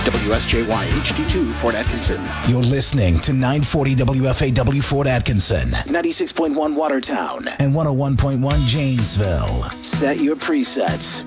WSJY HD2 Fort Atkinson. You're listening to 940 WFAW Fort Atkinson, 96.1 Watertown, and 101.1 Janesville. Set your presets.